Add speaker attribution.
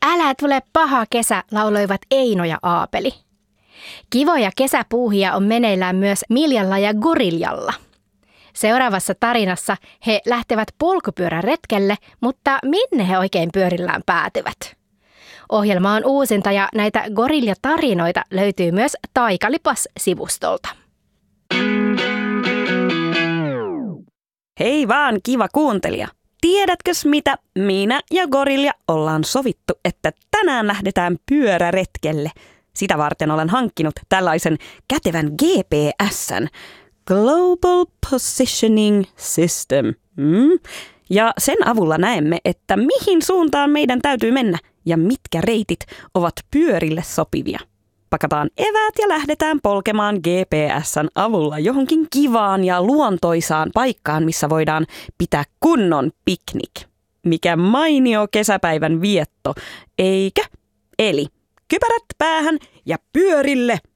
Speaker 1: Älä tule paha kesä, lauloivat Eino ja Aapeli. Kivoja kesäpuuhia on meneillään myös Miljalla ja Goriljalla. Seuraavassa tarinassa he lähtevät polkupyöräretkelle, mutta minne he oikein pyörillään päätyvät? Ohjelma on uusinta ja näitä goriljatarinoita löytyy myös Taikalipas-sivustolta.
Speaker 2: Hei vaan, kiva kuuntelija! Tiedätkös mitä? Minä ja Gorilja ollaan sovittu, että tänään lähdetään pyöräretkelle. Sitä varten olen hankkinut tällaisen kätevän GPS:n, Global Positioning System. Ja sen avulla näemme, että mihin suuntaan meidän täytyy mennä ja mitkä reitit ovat pyörille sopivia. Pakataan eväät ja lähdetään polkemaan GPS:n avulla johonkin kivaan ja luontoisaan paikkaan, missä voidaan pitää kunnon piknik. Mikä mainio kesäpäivän vietto, eikö? Eli kypärät päähän ja pyörille!